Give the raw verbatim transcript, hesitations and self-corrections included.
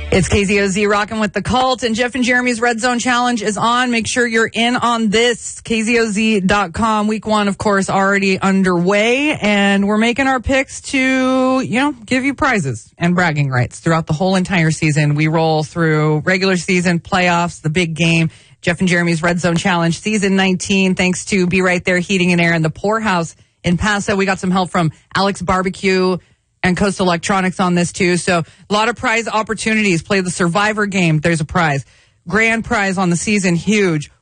It's K Z O Z rocking with the cult, and Jeff and Jeremy's Red Zone Challenge is on. Make sure you're in on this. K Z O Z dot com. Week one, of course, already underway, and we're making our picks to, you know, give you prizes and bragging rights throughout the whole entire season. We roll through regular season, playoffs, the big game. Jeff and Jeremy's Red Zone Challenge, season nineteen, thanks to Be Right There Heating and Air and the Poorhouse in Paso. We got some help from Alex Barbecue and Coast Electronics on this too. So a lot of prize opportunities. Play the Survivor game. There's a prize. Grand prize on the season. Huge.